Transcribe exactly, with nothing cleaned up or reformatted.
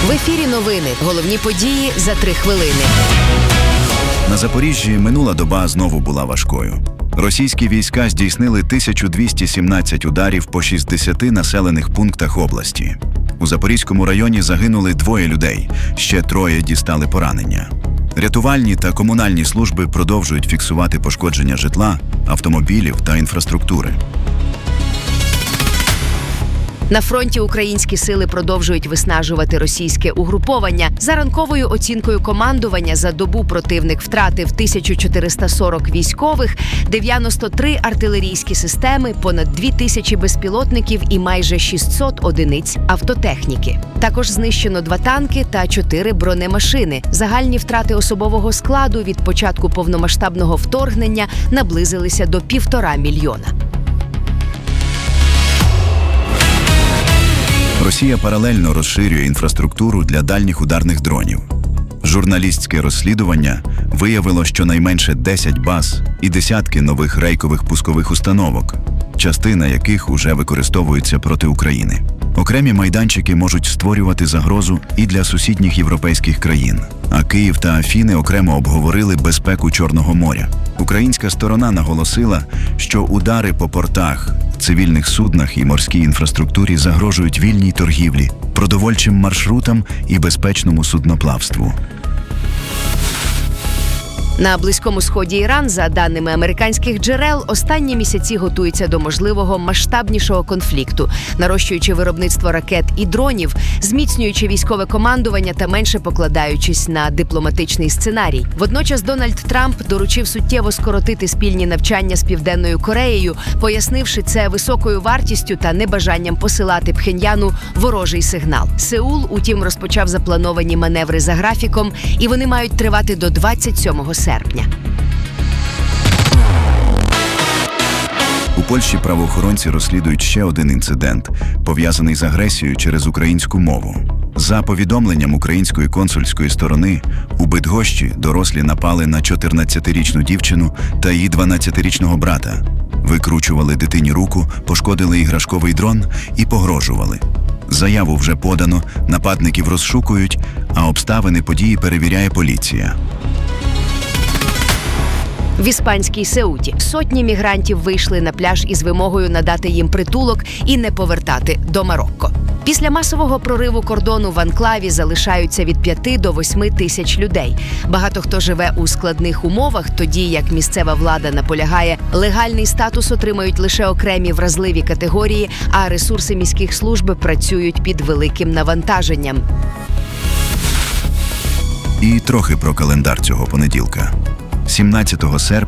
В ефірі новини. Головні події за три хвилини. На Запоріжжі минула доба знову була важкою. Російські війська здійснили тисячу двісті сімнадцять ударів по шістдесяти населених пунктах області. У Запорізькому районі загинули двоє людей, ще троє дістали поранення. Рятувальні та комунальні служби продовжують фіксувати пошкодження житла, автомобілів та інфраструктури. На фронті українські сили продовжують виснажувати російське угруповання. За ранковою оцінкою командування, за добу противник втратив тисячу чотириста сорок військових, дев'яносто три артилерійські системи, понад дві тисячі безпілотників і майже шістсот одиниць автотехніки. Також знищено два танки та чотири бронемашини. Загальні втрати особового складу від початку повномасштабного вторгнення наблизилися до півтора мільйона. Росія паралельно розширює інфраструктуру для дальніх ударних дронів. Журналістське розслідування виявило щонайменше десять баз і десятки нових рейкових пускових установок, частина яких уже використовується проти України. Окремі майданчики можуть створювати загрозу і для сусідніх європейських країн, а Київ та Афіни окремо обговорили безпеку Чорного моря. Українська сторона наголосила, що удари по портах, цивільних суднах і морській інфраструктурі загрожують вільній торгівлі, продовольчим маршрутам і безпечному судноплавству. На Близькому Сході Іран, за даними американських джерел, останні місяці готується до можливого масштабнішого конфлікту, нарощуючи виробництво ракет і дронів, зміцнюючи військове командування та менше покладаючись на дипломатичний сценарій. Водночас Дональд Трамп доручив суттєво скоротити спільні навчання з Південною Кореєю, пояснивши це високою вартістю та небажанням посилати Пхеньяну ворожий сигнал. Сеул, утім, розпочав заплановані маневри за графіком, і вони мають тривати до двадцять сьомого серпня. У Польщі правоохоронці розслідують ще один інцидент, пов'язаний з агресією через українську мову. За повідомленням української консульської сторони, у Бидгощі дорослі напали на чотирнадцятирічну дівчину та її дванадцятирічного брата. Викручували дитині руку, пошкодили іграшковий дрон і погрожували. Заяву вже подано, нападників розшукують, а обставини події перевіряє поліція. В іспанській Сеуті сотні мігрантів вийшли на пляж із вимогою надати їм притулок і не повертати до Марокко. Після масового прориву кордону в анклаві залишаються від п'яти до восьми тисяч людей. Багато хто живе у складних умовах, тоді як місцева влада наполягає, легальний статус отримають лише окремі вразливі категорії, а ресурси міських служб працюють під великим навантаженням. І трохи про календар цього понеділка. сімнадцятого серпня